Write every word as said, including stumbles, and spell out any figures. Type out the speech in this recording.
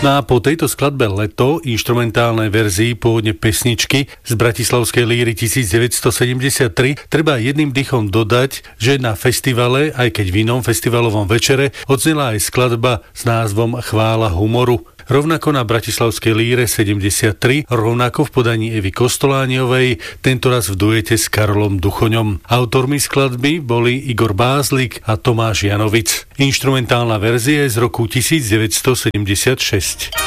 No a po tejto skladbe Leto, inštrumentálnej verzii pôvodne pesničky z bratislavskej líry devätnásťsedemdesiattri, treba jedným dychom dodať, že na festivale, aj keď v inom festivalovom večere, odznela aj skladba s názvom Chvála humoru. Rovnako na bratislavskej líre sedemdesiattri, rovnako v podaní Evy Kostolániovej, tentoraz v duete s Karolom Duchoňom. Autormi skladby boli Igor Bázlik a Tomáš Janovic. Inštrumentálna verzia je z roku devätnásťsedemdesiatšesť.